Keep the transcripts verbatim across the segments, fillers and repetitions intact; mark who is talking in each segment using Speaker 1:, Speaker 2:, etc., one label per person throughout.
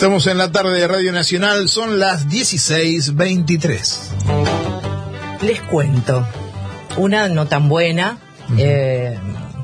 Speaker 1: Estamos en la tarde de Radio Nacional, son las dieciséis veintitrés.
Speaker 2: Les cuento, una no tan buena. Uh-huh. eh,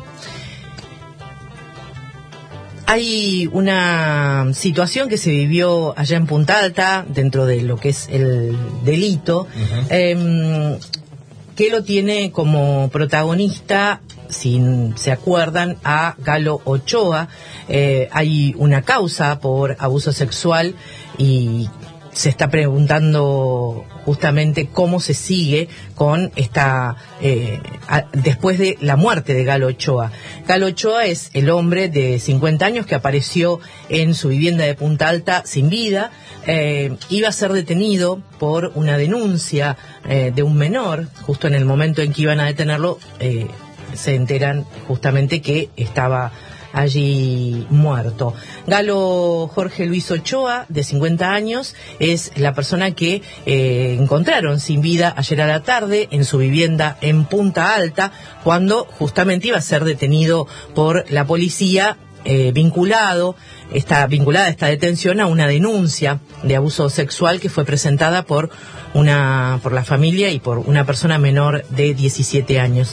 Speaker 2: hay una situación que se vivió allá en Punta Alta, dentro de lo que es el delito, uh-huh. eh, que lo tiene como protagonista, si se acuerdan, a Galo Ochoa. Eh, hay una causa por abuso sexual y se está preguntando justamente cómo se sigue con esta, eh, a, después de la muerte de Galo Ochoa. Galo Ochoa es el hombre de cincuenta años que apareció en su vivienda de Punta Alta sin vida. Eh, iba a ser detenido por una denuncia eh, de un menor. Justo en el momento en que iban a detenerlo, eh, se enteran justamente que estaba allí muerto. Galo Jorge Luis Ochoa, de cincuenta años, es la persona que eh, encontraron sin vida ayer a la tarde en su vivienda en Punta Alta, cuando justamente iba a ser detenido por la policía, eh, vinculado, está vinculada esta detención a una denuncia de abuso sexual que fue presentada por una, por la familia y por una persona menor de diecisiete años.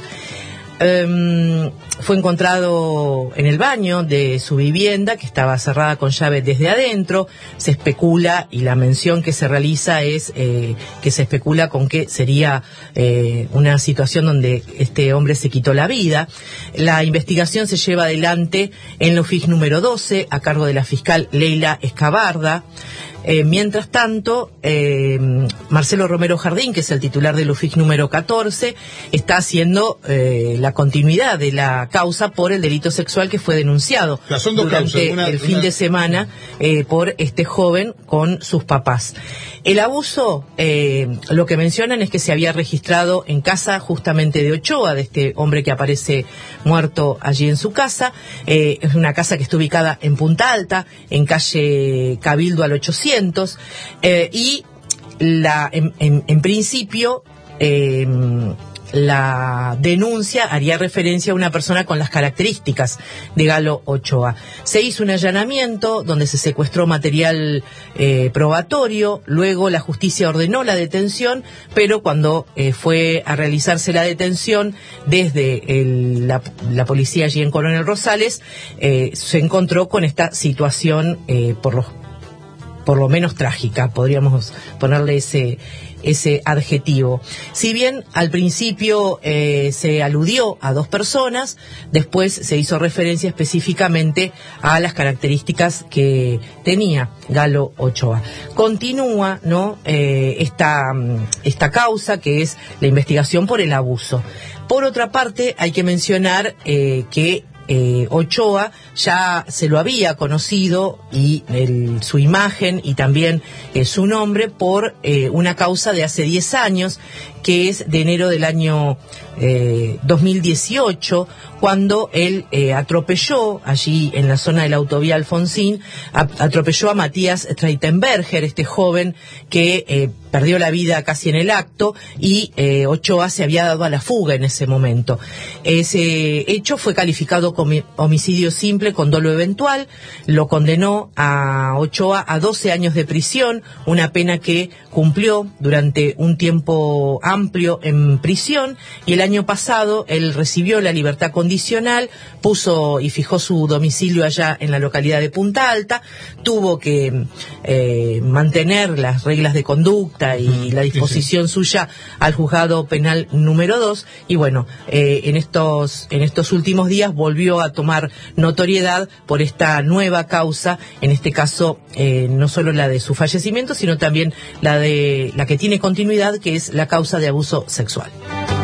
Speaker 2: Um, fue encontrado en el baño de su vivienda, que estaba cerrada con llave desde adentro. Se especula, y la mención que se realiza es eh, que se especula con que sería eh, una situación donde este hombre se quitó la vida. La investigación se lleva adelante en la U F I C número doce, a cargo de la fiscal Leila Escabarda. Eh, mientras tanto, eh, Marcelo Romero Jardín, que es el titular del U F I C número catorce, está haciendo eh, la continuidad de la causa por el delito sexual que fue denunciado
Speaker 1: o sea, son dos
Speaker 2: durante
Speaker 1: causas, una,
Speaker 2: el fin
Speaker 1: una...
Speaker 2: de semana eh, por este joven con sus papás. El abuso, eh, lo que mencionan es que se había registrado en casa justamente de Ochoa, de este hombre que aparece muerto allí en su casa. Eh, es una casa que está ubicada en Punta Alta, en calle Cabildo al ochocientos, eh, y la, en, en, en principio eh, la denuncia haría referencia a una persona con las características de Galo Ochoa. Se hizo un allanamiento donde se secuestró material eh, probatorio. Luego la justicia ordenó la detención, pero cuando eh, fue a realizarse la detención desde el, la, la policía allí en Coronel Rosales, eh, se encontró con esta situación eh, por los por lo menos trágica, podríamos ponerle ese ese adjetivo. Si bien al principio eh, se aludió a dos personas, después se hizo referencia específicamente a las características que tenía Galo Ochoa. Continúa, ¿no?, eh, esta, esta causa, que es la investigación por el abuso. Por otra parte, hay que mencionar eh, que Eh, Ochoa ya se lo había conocido, y el, su imagen y también eh, su nombre, por eh, una causa de hace diez años, que es de enero del año eh, dos mil dieciocho, cuando él eh, atropelló allí en la zona de la autovía Alfonsín, a, atropelló a Matías Streitenberger, este joven que eh, perdió la vida casi en el acto, y eh, Ochoa se había dado a la fuga en ese momento. Ese hecho fue calificado como homicidio simple con dolo eventual. Lo condenó a Ochoa a doce años de prisión, una pena que cumplió durante un tiempo amplio en prisión, y el año pasado él recibió la libertad condicional, puso y fijó su domicilio allá en la localidad de Punta Alta. Tuvo que eh, mantener las reglas de conducta y la disposición suya al juzgado penal número dos, y bueno, eh, en estos en estos últimos días volvió a tomar notoriedad por esta nueva causa, en este caso eh, no solo la de su fallecimiento, sino también la de la que tiene continuidad, que es la causa de abuso sexual.